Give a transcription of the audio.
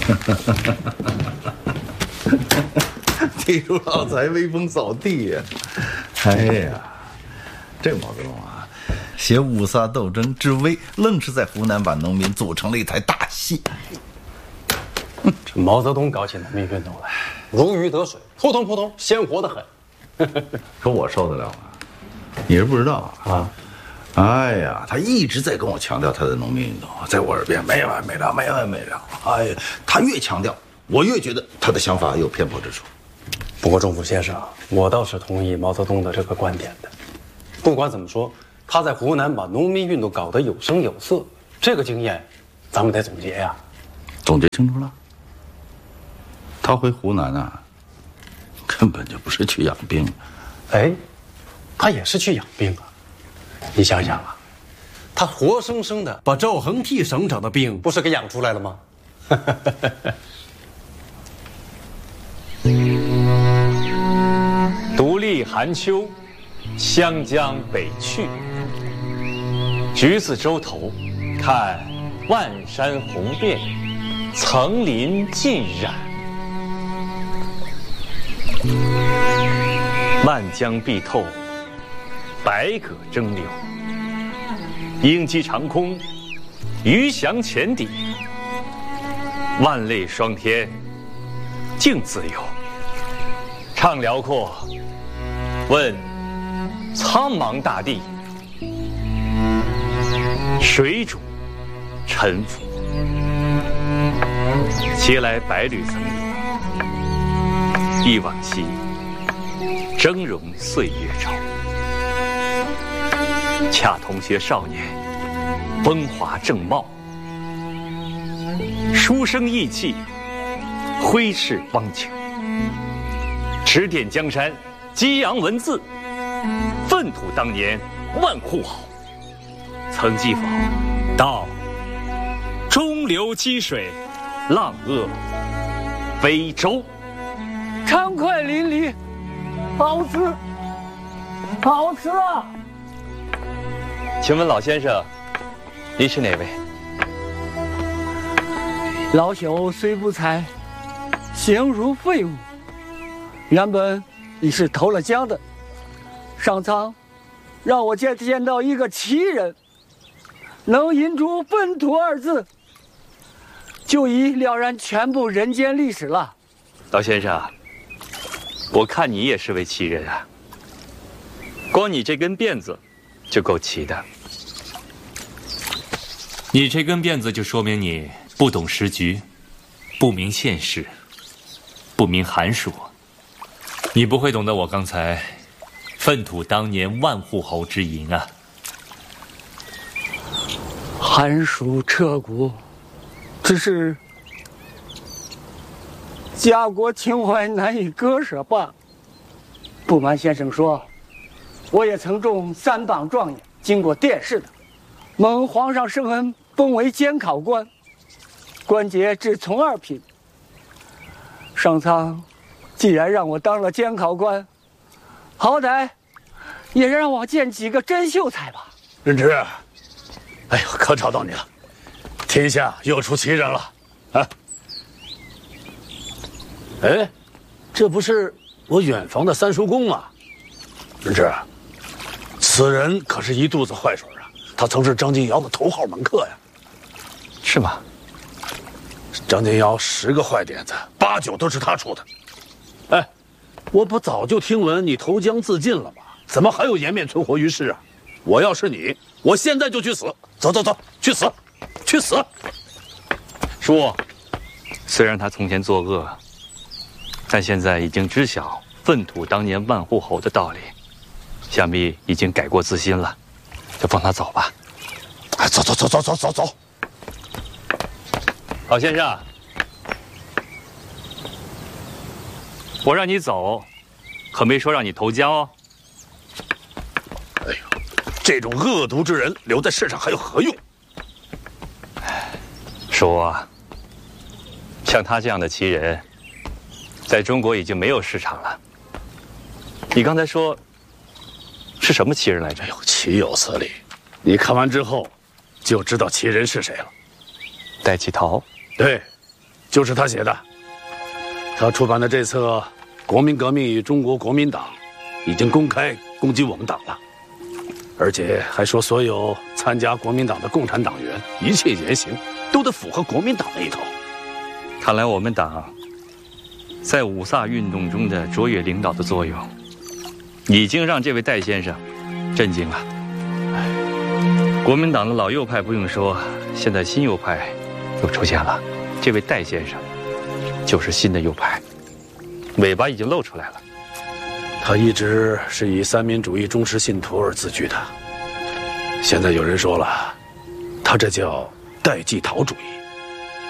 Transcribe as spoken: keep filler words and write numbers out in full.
地主老财威风扫地呀！哎呀，这毛泽东啊，写五卅斗争之威，愣是在湖南把农民组成了一台大戏。 这毛泽东搞起农民运动来，如鱼得水，扑通扑通，鲜活得很。 可我受得了吗？你是不知道啊。 哎呀，他一直在跟我强调他的农民运动，在我耳边没完没了，没完没了。哎呀，他越强调，我越觉得他的想法有偏颇之处。 不过仲甫先生，我倒是同意毛泽东的这个观点的。不管怎么说，他在湖南把农民运动搞得有声有色，这个经验，咱们得总结呀。 总结清楚了。他回湖南啊，根本就不是去养病。 哎，他也是去养病啊。你想想啊，他活生生的把赵恒惕省长的病不是给养出来了吗？ 独立寒秋，湘江北去。橘子洲头，看万山红遍，层林尽染。漫江碧透，百舸争流。鹰击长空，鱼翔浅底。万类霜天，竞自由。畅辽阔，问苍茫大地，水主沉浮。携来百侣曾游，忆往昔，峥嵘岁月稠。恰同学少年，风华正茂。书生意气，挥斥方遒。指点江山，激扬文字，粪土当年万户好。曾记否？道中流击水，浪遏飞舟。 畅快淋漓，好吃，好吃啊！ 请问老先生，你是哪位？ 老朽虽不才，形如废物。原本你是投了江的，上苍让我见见到一个奇人，能引出粪土二字，就已了然全部人间历史了。 老先生，我看你也是位奇人啊，光你这根辫子就够奇的。你这根辫子就说明你不懂时局，不明现实，不明寒暑。你不会懂得我刚才粪土当年万户侯之吟啊。 寒暑彻骨，只是家国情怀难以割舍罢。不瞒先生说，我也曾中三榜状元，经过殿试的，蒙皇上圣恩，封为监考官，官阶至从二品。上苍既然让我当了监考官，好歹也让我见几个真秀才吧。 任之，哎呦，可找到你了，天下又出奇人了啊！哎，这不是我远房的三叔公吗？任之，此人可是一肚子坏水啊！他曾是张金尧的头号门客呀。 是吗？ 张金尧十个坏点子，八九都是他出的。哎，我不早就听闻你投江自尽了吗？怎么还有颜面存活于世啊？我要是你，我现在就去死！走走走，去死，去死！ 叔，虽然他从前作恶，但现在已经知晓粪土当年万户侯的道理，想必已经改过自新了，就放他走吧。 哎，走走走走走走走。 老先生，我让你走，可没说让你投江哦。 哎呦，这种恶毒之人留在世上还有何用？ 叔啊，像他这样的奇人，在中国已经没有市场了。你刚才说是什么奇人来着？ 哎呦，岂有此理！你看完之后，就知道奇人是谁了。 戴季陶。 对， 就是他写的。他出版的这册《国民革命与中国国民党》，已经公开攻击我们党了，而且还说所有参加国民党的共产党员一切言行都得符合国民党那一套。 看来我们党在五卅运动中的卓越领导的作用，已经让这位戴先生震惊了。国民党的老右派不用说，现在新右派又出现了，这位戴先生就是新的右派，尾巴已经露出来了。 他一直是以三民主义忠实信徒而自居的，现在有人说了，他这叫戴季陶主义。